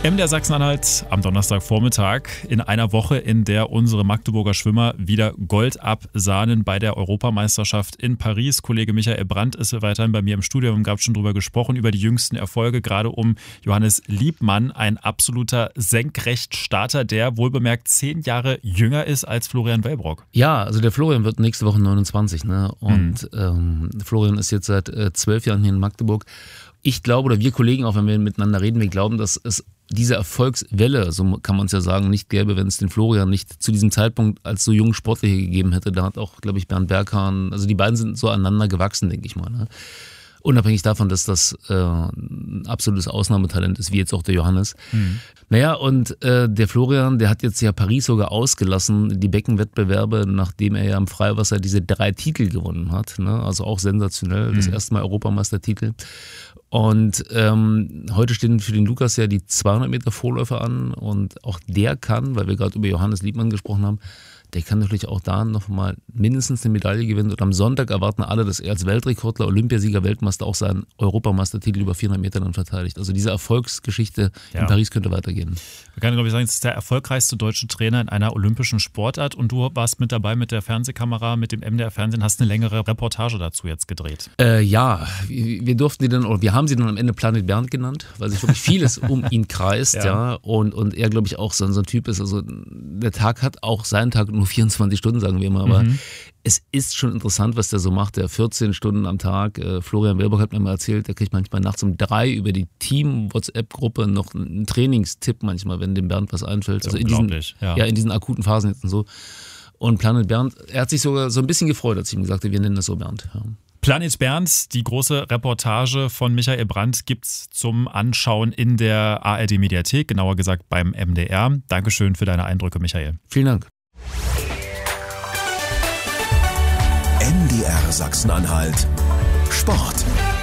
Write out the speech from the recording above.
MDR Sachsen-Anhalt am Donnerstagvormittag in einer Woche, in der unsere Magdeburger Schwimmer wieder Gold absahnen bei der Europameisterschaft in Paris. Kollege Michael Brandt ist weiterhin bei mir im Studio. Wir haben gerade schon drüber gesprochen, über die jüngsten Erfolge, gerade um Johannes Liebmann, ein absoluter Senkrechtstarter, der wohlbemerkt 10 Jahre jünger ist als Florian Wellbrock. Ja, also der Florian wird nächste Woche 29, ne? Und Florian ist jetzt seit 12 Jahren hier in Magdeburg. Ich glaube, oder wir Kollegen, auch wenn wir miteinander reden, wir glauben, dass es diese Erfolgswelle, so kann man es ja sagen, nicht gäbe, wenn es den Florian nicht zu diesem Zeitpunkt als so jungen Sportler gegeben hätte. Da hat auch, glaube ich, Bernd Berghahn, also die beiden sind so aneinander gewachsen, denke ich mal. Ne? Unabhängig davon, dass das ein absolutes Ausnahmetalent ist, wie jetzt auch der Johannes. Naja, und der Florian, der hat jetzt ja Paris sogar ausgelassen, die Beckenwettbewerbe, nachdem er ja im Freiwasser diese 3 Titel gewonnen hat. Ne? Also auch sensationell, das erste Mal Europameistertitel. Und heute stehen für den Lukas ja die 200 Meter Vorläufer an und auch der kann, weil wir gerade über Johannes Liebmann gesprochen haben, der kann natürlich auch da nochmal mindestens eine Medaille gewinnen. Und am Sonntag erwarten alle, dass er als Weltrekordler, Olympiasieger, Weltmeister auch seinen Europameistertitel über 400 Meter dann verteidigt. Also diese Erfolgsgeschichte in Paris könnte weitergehen. Man kann, glaube ich, sagen, es ist der erfolgreichste deutsche Trainer in einer olympischen Sportart. Und du warst mit dabei mit der Fernsehkamera, mit dem MDR-Fernsehen, hast eine längere Reportage dazu jetzt gedreht. Ja, wir durften die dann, oder wir haben sie dann am Ende Planet Bernd genannt, weil sich wirklich vieles um ihn kreist. Ja. Und er, glaube ich, auch so ein Typ ist. Also der Tag hat auch seinen Tag nur 24 Stunden, sagen wir mal, aber es ist schon interessant, was der so macht. Der 14 Stunden am Tag. Florian Wellbrock hat mir mal erzählt, der kriegt manchmal nachts um 3 über die Team-WhatsApp-Gruppe noch einen Trainingstipp manchmal, wenn dem Bernd was einfällt. Also in diesen akuten Phasen jetzt und so. Und Planet Bernd, er hat sich sogar so ein bisschen gefreut, als ich ihm gesagt habe, wir nennen das so Bernd. Ja. Planet Bernd, die große Reportage von Michael Brandt, gibt's zum Anschauen in der ARD-Mediathek, genauer gesagt beim MDR. Dankeschön für deine Eindrücke, Michael. Vielen Dank. MDR Sachsen-Anhalt Sport.